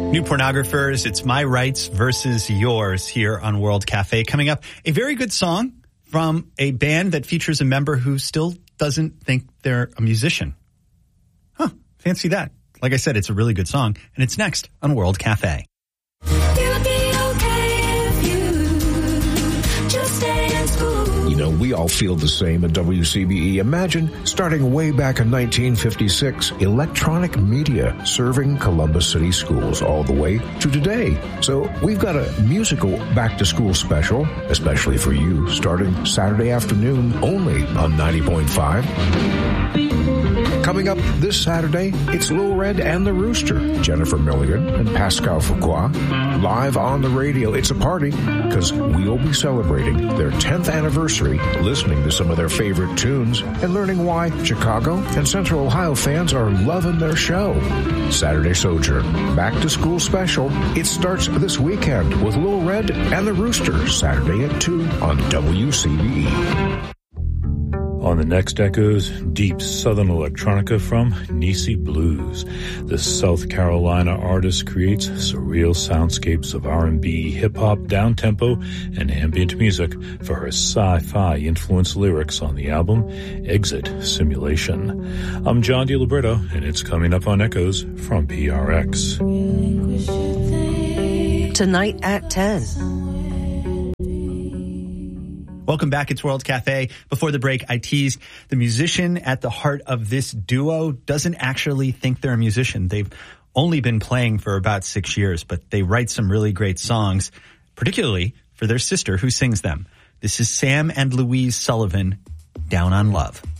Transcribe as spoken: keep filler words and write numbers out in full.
New Pornographers, it's My Rights versus Yours here on World Cafe. Coming up, a very good song from a band that features a member who still doesn't think they're a musician. Huh, fancy that. Like I said, it's a really good song, and it's next on World Cafe. You know, we all feel the same at W C B E. Imagine starting way back in nineteen fifty-six, electronic media serving Columbus City schools all the way to today. So we've got a musical back-to-school special, especially for you, starting Saturday afternoon only on ninety point five. Coming up this Saturday, it's Lil Red and the Rooster, Jennifer Milligan and Pascal Fuqua, live on the radio. It's a party because we'll be celebrating their tenth anniversary, listening to some of their favorite tunes, and learning why Chicago and Central Ohio fans are loving their show. Saturday Sojourn, back to school special. It starts this weekend with Lil Red and the Rooster, Saturday at two on W C B E. On the next Echoes, deep Southern electronica from Nisi Blues. This South Carolina artist creates surreal soundscapes of R and B, hip-hop, down-tempo, and ambient music for her sci-fi influenced lyrics on the album Exit Simulation. I'm John DiLibretto, and it's coming up on Echoes from P R X. Tonight at ten. Welcome back. It's World Cafe. Before the break, I teased the musician at the heart of this duo doesn't actually think they're a musician. They've only been playing for about six years, but they write some really great songs, particularly for their sister who sings them. This is Sam and Louise Sullivan, Down on Love.